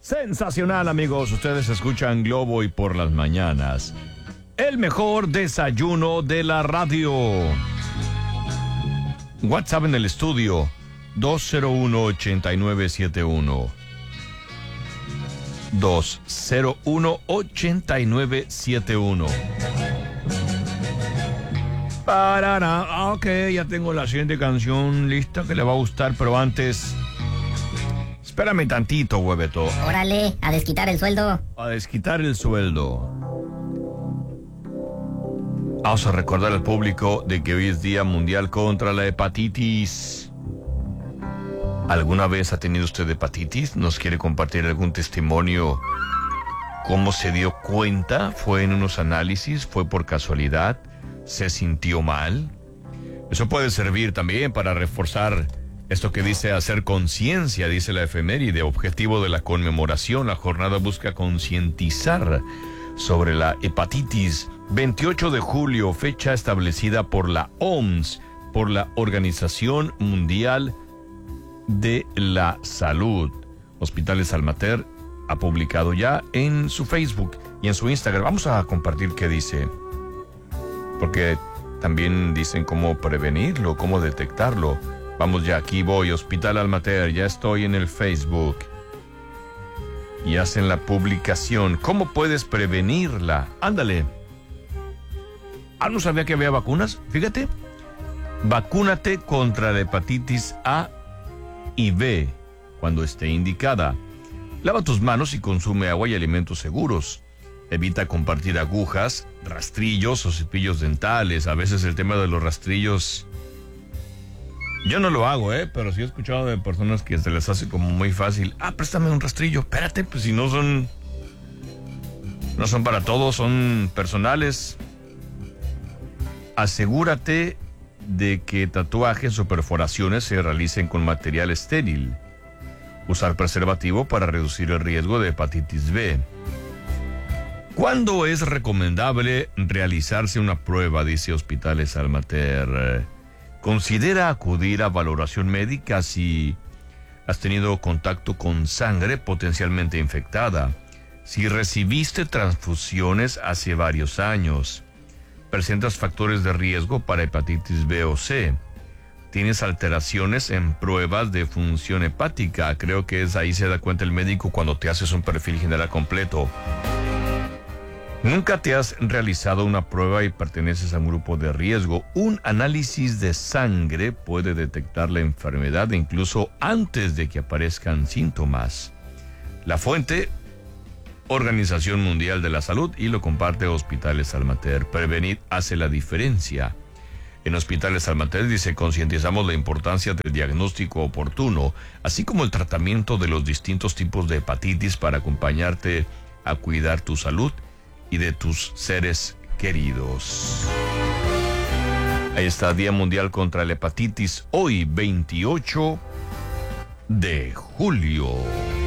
Sensacional, amigos. Ustedes escuchan Globo y por las mañanas. El mejor desayuno de la radio. WhatsApp en el estudio 201-8971. 201-8971. Parará. Ok, ya tengo la siguiente canción lista que le va a gustar, pero antes... Espérame tantito, hueveto. Órale, a desquitar el sueldo. A desquitar el sueldo. Vamos a recordar al público de que hoy es Día Mundial contra la Hepatitis. ¿Alguna vez ha tenido usted hepatitis? ¿Nos quiere compartir algún testimonio? ¿Cómo se dio cuenta? ¿Fue en unos análisis? ¿Fue por casualidad? ¿Se sintió mal? Eso puede servir también para reforzar esto que dice hacer conciencia, dice la efeméride. Objetivo de la conmemoración, la jornada busca concientizar sobre la hepatitis. 28 de julio, fecha establecida por la OMS, por la Organización Mundial de la Salud. Hospitales Almater ha publicado ya en su Facebook y en su Instagram. Vamos a compartir qué dice, porque también dicen cómo prevenirlo, cómo detectarlo. Vamos ya, aquí voy, Hospital Almater, ya estoy en el Facebook. Y hacen la publicación. ¿Cómo puedes prevenirla? Ándale. No sabía que había vacunas, fíjate. Vacúnate contra la hepatitis A y B cuando esté indicada. Lava tus manos y consume agua y alimentos seguros. Evita compartir agujas, rastrillos o cepillos dentales. A veces el tema de los rastrillos... Yo no lo hago, pero sí he escuchado de personas que se les hace como muy fácil. Préstame un rastrillo. Espérate, pues si no son para todos, son personales. Asegúrate de que tatuajes o perforaciones se realicen con material estéril. Usar preservativo para reducir el riesgo de hepatitis B. ¿Cuándo es recomendable realizarse una prueba? Dice Hospitales Almater. Considera acudir a valoración médica si has tenido contacto con sangre potencialmente infectada, si recibiste transfusiones hace varios años, presentas factores de riesgo para hepatitis B o C, tienes alteraciones en pruebas de función hepática. Creo que es ahí se da cuenta el médico cuando te haces un perfil general completo. ¿Nunca te has realizado una prueba y perteneces a un grupo de riesgo? Un análisis de sangre puede detectar la enfermedad incluso antes de que aparezcan síntomas. La fuente, Organización Mundial de la Salud, y lo comparte Hospitales Almater. Prevenir hace la diferencia. En Hospitales Almater dice: concientizamos la importancia del diagnóstico oportuno, así como el tratamiento de los distintos tipos de hepatitis para acompañarte a cuidar tu salud y de tus seres queridos. Ahí está, Día Mundial contra la Hepatitis, hoy 28 de julio.